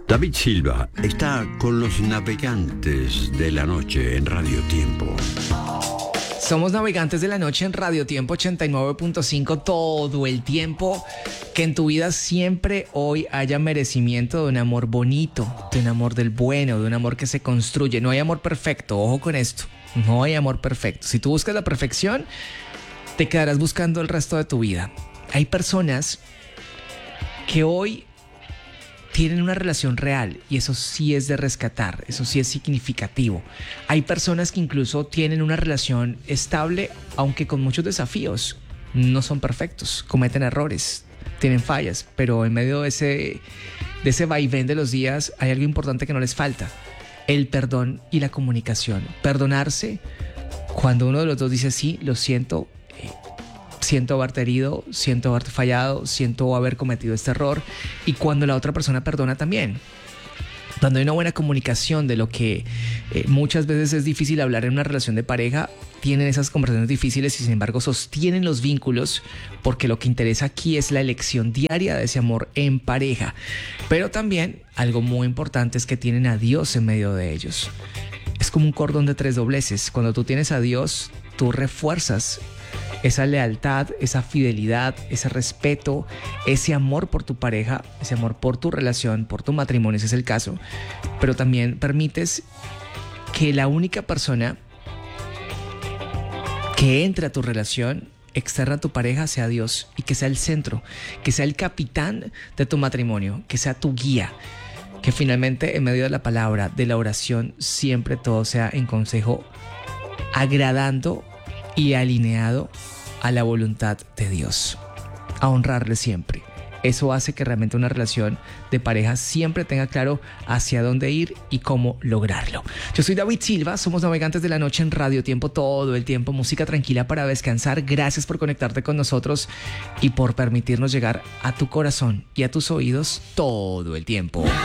David Silva está con los navegantes de la noche en Radio Tiempo. Somos navegantes de la noche en Radio Tiempo 89.5 todo el tiempo. Que en tu vida siempre hoy haya merecimiento de un amor bonito, de un amor del bueno, de un amor que se construye. No hay amor perfecto, ojo con esto. No hay amor perfecto. Si tú buscas la perfección, te quedarás buscando el resto de tu vida. Hay personas que hoy tienen una relación real y eso sí es de rescatar, eso sí es significativo. Hay personas que incluso tienen una relación estable, aunque con muchos desafíos. No son perfectos, cometen errores, tienen fallas, pero en medio de ese vaivén de los días hay algo importante que no les falta: el perdón y la comunicación. Perdonarse cuando uno de los dos dice sí, lo siento, siento haberte herido, siento haberte fallado, siento haber cometido este error, y cuando la otra persona perdona también. Cuando hay una buena comunicación de lo que muchas veces es difícil hablar en una relación de pareja, tienen esas conversaciones difíciles y sin embargo sostienen los vínculos, porque lo que interesa aquí es la elección diaria de ese amor en pareja. Pero también algo muy importante es que tienen a Dios en medio de ellos. Es como un cordón de 3 dobleces. Cuando tú tienes a Dios, tú refuerzas esa lealtad, esa fidelidad, ese respeto, ese amor por tu pareja, ese amor por tu relación, por tu matrimonio, ese es el caso. Pero también permites que la única persona que entre a tu relación externa a tu pareja sea Dios, y que sea el centro, que sea el capitán de tu matrimonio, que sea tu guía. Que finalmente en medio de la palabra, de la oración, siempre todo sea en consejo, agradando y alineado a la voluntad de Dios, a honrarle siempre. Eso hace que realmente una relación de pareja siempre tenga claro hacia dónde ir y cómo lograrlo. Yo soy David Silva, somos navegantes de la noche en Radio Tiempo todo el tiempo, música tranquila para descansar. Gracias por conectarte con nosotros y por permitirnos llegar a tu corazón y a tus oídos todo el tiempo.